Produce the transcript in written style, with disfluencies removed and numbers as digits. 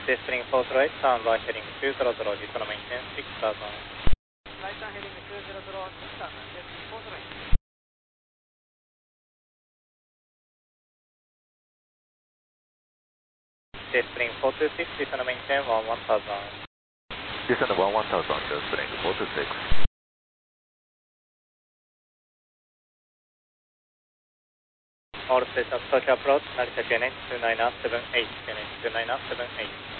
Descending 408, standby heading 200, return maintenance 6000. Right turn heading 200, 6000, descending 408. Descending 426, return maintenance 1000. Descend 1000, descending 426. All stations, Tokyo approach, Narita QNH 2978, QNH 2978.